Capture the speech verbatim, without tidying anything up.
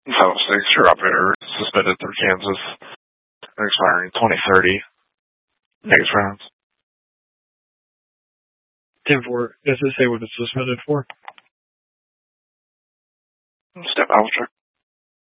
seven six, your operator suspended through Kansas, expiring twenty thirty. Next rounds. ten four, does it say what it's suspended for? Step out check.